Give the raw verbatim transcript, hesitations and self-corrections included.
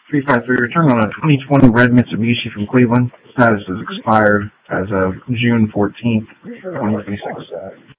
three five three, return on a twenty twenty red Mitsubishi from Cleveland. Status is expired as of June fourteenth, twenty twenty-six.